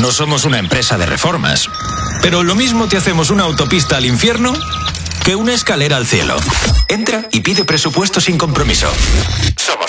no somos una empresa de reformas. Pero lo mismo te hacemos una autopista al infierno que una escalera al cielo. Entra y pide presupuesto sin compromiso. Somos